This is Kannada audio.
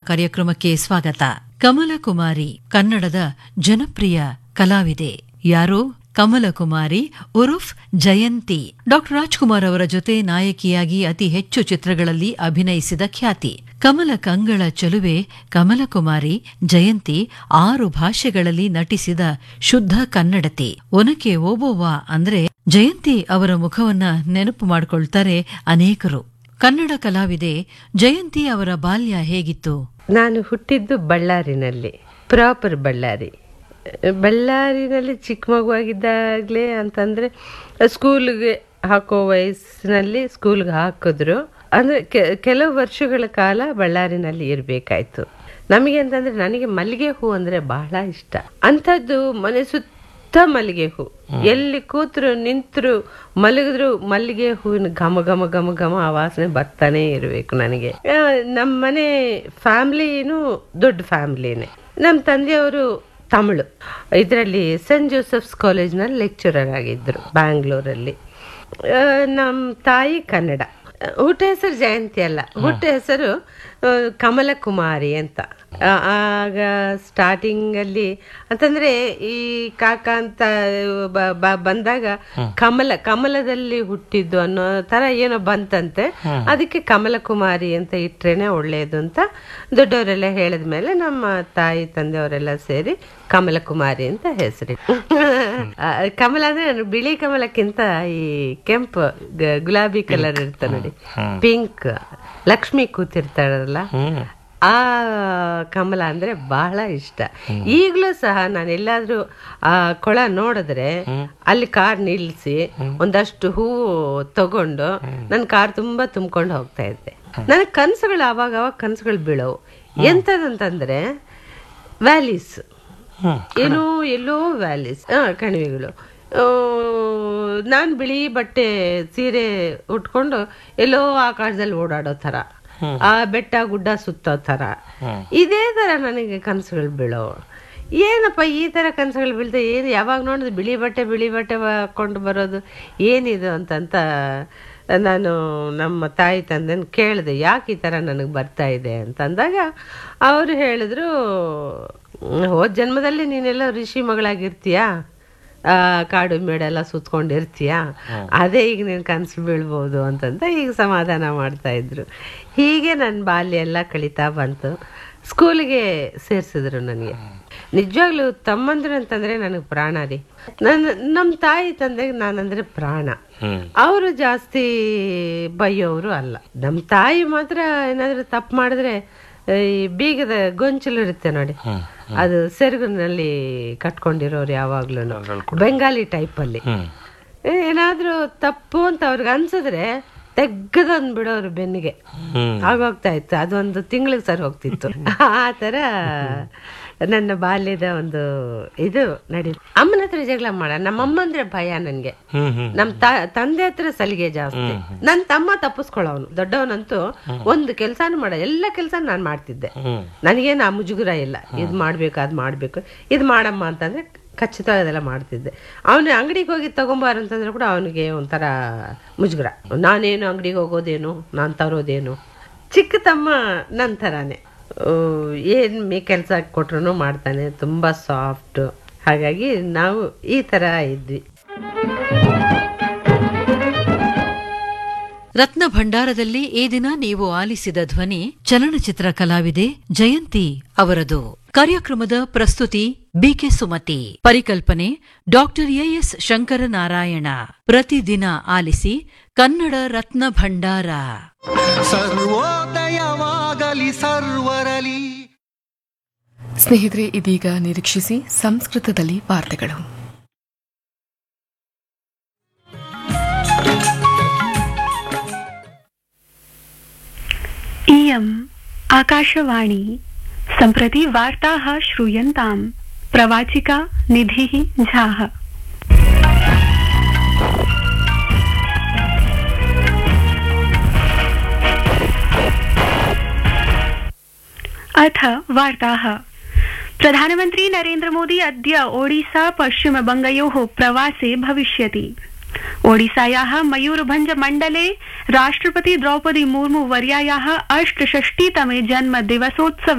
ಕಾರ್ಯಕ್ರಮಕ್ಕೆ ಸ್ವಾಗತ. ಕಮಲಕುಮಾರಿ ಕನ್ನಡದ ಜನಪ್ರಿಯ ಕಲಾವಿದೆ. ಯಾರು? ಕಮಲಕುಮಾರಿ ಉರುಫ್ ಜಯಂತಿ. ಡಾಕ್ಟರ್ ರಾಜ್ಕುಮಾರ್ ಅವರ ಜೊತೆ ನಾಯಕಿಯಾಗಿ ಅತಿ ಹೆಚ್ಚು ಚಿತ್ರಗಳಲ್ಲಿ ಅಭಿನಯಿಸಿದ ಖ್ಯಾತಿ. ಕಮಲ ಕಂಗಳ ಚೆಲುವೆ ಕಮಲಕುಮಾರಿ ಜಯಂತಿ 6 ಭಾಷೆಗಳಲ್ಲಿ ನಟಿಸಿದ ಶುದ್ಧ ಕನ್ನಡತಿ. ಒನಕೆ ಓಬವ್ವ ಅಂದ್ರೆ ಜಯಂತಿ ಅವರ ಮುಖವನ್ನ ನೆನಪು ಮಾಡಿಕೊಳ್ತಾರೆ ಅನೇಕರು. ಕನ್ನಡ ಕಲಾವಿದೆ ಜಯಂತಿ ಅವರ ಬಾಲ್ಯ ಹೇಗಿತ್ತು? ನಾನು ಹುಟ್ಟಿದ್ದು ಬಳ್ಳಾರಿನಲ್ಲಿ, ಪ್ರಾಪರ್ ಬಳ್ಳಾರಿನಲ್ಲಿ ಚಿಕ್ಕ ಮಗುವಾಗಿದ್ದಾಗಲೇ ಅಂತಂದರೆ ಸ್ಕೂಲ್ಗೆ ಹಾಕೋ ವಯಸ್ಸಿನಲ್ಲಿ ಸ್ಕೂಲ್ಗೆ ಹಾಕಿದ್ರು. ಅಂದರೆ ಕೆಲವು ವರ್ಷಗಳ ಕಾಲ ಬಳ್ಳಾರಿನಲ್ಲಿ ಇರಬೇಕಾಯ್ತು. ನಮಗೆ ಅಂತಂದರೆ ನನಗೆ ಮಲ್ಲಿಗೆ ಹೂ ಅಂದರೆ ಬಹಳ ಇಷ್ಟ. ಅಂಥದ್ದು ಮನೆ ಸುತ್ತ ಮಲ್ಲಿಗೆ ಹೂ, ಎಲ್ಲಿ ಕೂತರು ನಿಂತರು ಮಲಗಿದ್ರು ಮಲ್ಲಿಗೆ ಹೂವಿನ ಘಮ ಘಮ ಘಮ ಘಮ ಆ ವಾಸನೆ ಬರ್ತಾನೆ ಇರಬೇಕು ನನಗೆ. ನಮ್ಮ ಮನೆ ಫ್ಯಾಮ್ಲಿನೂ ದೊಡ್ಡ ಫ್ಯಾಮ್ಲಿನೇ. ನಮ್ಮ ತಂದೆಯವರು ತಮಿಳು, ಇದರಲ್ಲಿ ಸೆಂಟ್ ಜೋಸೆಫ್ಸ್ ಕಾಲೇಜ್ನಲ್ಲಿ ಲೆಕ್ಚರರ್ ಆಗಿದ್ದರು ಬ್ಯಾಂಗ್ಳೂರಲ್ಲಿ. ನಮ್ಮ ತಾಯಿ ಕನ್ನಡ. ಹುಟ್ಟ ಹೆಸರು ಜಯಂತಿ ಅಲ್ಲ, ಹುಟ್ಟ ಹೆಸರು ಕಮಲಕುಮಾರಿ ಅಂತ. ಆಗ ಸ್ಟಾರ್ಟಿಂಗಲ್ಲಿ ಅಂತಂದರೆ ಈ ಕಾಕ ಅಂತ ಬಂದಾಗ ಕಮಲದಲ್ಲಿ ಹುಟ್ಟಿದ್ದು ಅನ್ನೋ ಥರ ಏನೋ ಬಂತಂತೆ. ಅದಕ್ಕೆ ಕಮಲಕುಮಾರಿ ಅಂತ ಇಟ್ರೇನೆ ಒಳ್ಳೆಯದು ಅಂತ ದೊಡ್ಡವರೆಲ್ಲ ಹೇಳಿದ ಮೇಲೆ ನಮ್ಮ ತಾಯಿ ತಂದೆಯವರೆಲ್ಲ ಸೇರಿ ಕಮಲಕುಮಾರಿ ಅಂತ ಹೆಸರು. ಕಮಲ ಅಂದರೆ ಬಿಳಿ ಕಮಲಕ್ಕಿಂತ ಈ ಕೆಂಪು ಗುಲಾಬಿ ಕಲರ್ ಇರ್ತ ನೋಡಿ, ಪಿಂಕ್, ಲಕ್ಷ್ಮಿ ಕೂತಿರ್ತಾಳಲ್ಲ, ಆ ಕಮಲ ಅಂದರೆ ಬಹಳ ಇಷ್ಟ. ಈಗಲೂ ಸಹ ನಾನು ಎಲ್ಲಾದರೂ ಆ ಕೊಳ ನೋಡಿದ್ರೆ ಅಲ್ಲಿ ಕಾರ್ ನಿಲ್ಲಿಸಿ ಒಂದಷ್ಟು ಹೂವು ತಗೊಂಡು ನನ್ನ ಕಾರ್ ತುಂಬ ತುಂಬ್ಕೊಂಡು ಹೋಗ್ತಾ ಇದ್ದೆ. ನನಗೆ ಕನಸುಗಳು ಆವಾಗ ಕನಸುಗಳು ಬೀಳವು. ಎಂಥದಂತಂದರೆ ವ್ಯಾಲೀಸ್, ಏನೋ ಎಲ್ಲೋ ವ್ಯಾಲೀಸ್, ಕಣಿವೆಗಳು. ನಾನು ಬಿಳಿ ಬಟ್ಟೆ ಸೀರೆ ಉಟ್ಕೊಂಡು ಎಲ್ಲೋ ಆಕಾಶದಲ್ಲಿ ಓಡಾಡೋ ಥರ, ಆ ಬೆಟ್ಟ ಗುಡ್ಡ ಸುತ್ತೋ ಥರ, ಇದೇ ಥರ ನನಗೆ ಕನಸುಗಳು ಬೀಳೋವು. ಏನಪ್ಪ ಈ ಥರ ಕನಸುಗಳು ಬೀಳ್ತಾ, ಏನು ಯಾವಾಗ ನೋಡಿದ್ರೆ ಬಿಳಿ ಬಟ್ಟೆ ಹಾಕ್ಕೊಂಡು ಬರೋದು ಏನಿದು ಅಂತಂತ ನಾನು ನಮ್ಮ ತಾಯಿ ತಂದೆನ ಕೇಳಿದೆ, ಯಾಕೆ ಈ ಥರ ನನಗೆ ಬರ್ತಾ ಇದೆ ಅಂತಂದಾಗ ಅವರು ಹೇಳಿದ್ರು, ಹೋದ ಜನ್ಮದಲ್ಲಿ ನೀನೆಲ್ಲ ಋಷಿ ಮಗಳಾಗಿರ್ತೀಯಾ, ಕಾಡು ಮೇಡೆಲ್ಲ ಸುತ್ಕೊಂಡಿರ್ತೀಯ, ಅದೇ ಈಗ ನೀನು ಕನಸು ಬೀಳ್ಬೋದು ಅಂತಂತ ಈಗ ಸಮಾಧಾನ ಮಾಡ್ತಾ ಇದ್ರು. ಹೀಗೆ ನನ್ನ ಬಾಲ್ಯ ಎಲ್ಲ ಕಳೀತಾ ಬಂತು. ಸ್ಕೂಲಿಗೆ ಸೇರಿಸಿದ್ರು ನನಗೆ. ನಿಜವಾಗ್ಲೂ ತಮ್ಮಂದ್ರು ಅಂತಂದರೆ ನನಗೆ ಪ್ರಾಣ ರೀ. ನಮ್ಮ ತಾಯಿ ತಂದೆಗೆ ನಾನಂದರೆ ಪ್ರಾಣ. ಅವರು ಜಾಸ್ತಿ ಬೈಯೋರು ಅಲ್ಲ. ನಮ್ಮ ತಾಯಿ ಮಾತ್ರ ಏನಾದರೂ ತಪ್ಪು ಮಾಡಿದ್ರೆ ಈ ಬೀಗದ ಗೊಂಚಲು ಇರುತ್ತೆ ನೋಡಿ, ಅದು ಸೆರಗಿನಲ್ಲಿ ಕಟ್ಕೊಂಡಿರೋರು ಯಾವಾಗ್ಲೂ ಬೆಂಗಾಲಿ ಟೈಪಲ್ಲಿ. ಏನಾದ್ರೂ ತಪ್ಪು ಅಂತ ಅವ್ರಿಗೆ ಅನ್ಸಿದ್ರೆ ತೆಗ್ಗದೊಂದು ಬಿಡೋರು ಬೆನ್ನಿಗೆ, ಆಗೋಗ್ತಾ ಇತ್ತು. ಅದೊಂದು ತಿಂಗಳಿಗೆ ಸರಿ ಹೋಗ್ತಿತ್ತು. ಆ ಥರ ನನ್ನ ಬಾಲ್ಯದ ಒಂದು ಇದು ನಡೀತು. ಅಮ್ಮನ ಹತ್ರ ಜಗಳ ಮಾಡ, ನಮ್ಮಮ್ಮ ಅಂದ್ರೆ ಭಯ ನನ್ಗೆ. ನಮ್ ತಂದೆ ಹತ್ರ ಸಲಿಗೆ ಜಾಸ್ತಿ. ನನ್ ತಮ್ಮ ತಪ್ಪಿಸ್ಕೊಳ್ಳೋನು, ದೊಡ್ಡವನಂತೂ ಒಂದು ಕೆಲ್ಸಾನು ಮಾಡ, ಎಲ್ಲ ಕೆಲ್ಸ ನಾನ್ ಮಾಡ್ತಿದ್ದೆ. ನನಗೇನು ಆ ಮುಜುಗುರ ಇಲ್ಲ, ಇದ್ ಮಾಡ್ಬೇಕು ಅದ್ ಮಾಡ್ಬೇಕು, ಇದ್ ಮಾಡಮ್ಮ ಅಂತಂದ್ರೆ ಖಚಿತವಾಗಿ ಅದೆಲ್ಲ ಮಾಡ್ತಿದ್ದೆ. ಅವನು ಅಂಗಡಿಗೆ ಹೋಗಿ ತಗೊಂಬಾರ ಅಂತಂದ್ರೆ ಕೂಡ ಅವನಿಗೆ ಒಂಥರ ಮುಜುಗುರ. ನಾನೇನು ಅಂಗಡಿಗೆ ಹೋಗೋದೇನು, ನಾನ್ ತರೋದೇನು. ಚಿಕ್ಕ ತಮ್ಮ ನನ್ನ ಥರಾನೇ, ಏನು ಕೆಲಸ ಕೊಟ್ರು ಮಾಡ್ತಾನೆ, ತುಂಬ ಸಾಫ್ಟ್. ಹಾಗಾಗಿ ನಾವು ಈ ಥರ ಇದ್ವಿ. ರತ್ನ ಭಂಡಾರದಲ್ಲಿ ಈ ದಿನ ನೀವು ಆಲಿಸಿದ ಧ್ವನಿ ಚಲನಚಿತ್ರ ಕಲಾವಿದೆ ಜಯಂತಿ ಅವರದು. ಕಾರ್ಯಕ್ರಮದ ಪ್ರಸ್ತುತಿ ಬಿಕೆ ಸುಮತಿ. ಪರಿಕಲ್ಪನೆ ಡಾಕ್ಟರ್ ಎಎಸ್ ಶಂಕರನಾರಾಯಣ. ಪ್ರತಿದಿನ ಆಲಿಸಿ ಕನ್ನಡ ರತ್ನ ಭಂಡಾರ. ಸರ್ವೋದಯವಾಗಲಿ ಸರ್ವರಲಿ. ಸ್ನೇಹಿತರೆ, ಇದೀಗ ನಿರೀಕ್ಷಿಸಿ ಸಂಸ್ಕೃತದಲ್ಲಿ ವಾರ್ತೆಗಳು. इयम् आकाशवाणी. सम्प्रति वार्ताः श्रूयन्ताम्. प्रवाचिका निधिः झाः. अथ वार्ताः. प्रधानमन्त्री नरेन्द्र मोदी अद्य ओडिशा पश्चिमबङ्गयोः प्रवासे भविष्यति. ओडिशायाः मयूरभंज मण्डले राष्ट्रपति द्रौपदी मुर्मू वर्यायाः 68तमे जन्मदिवसोत्सवे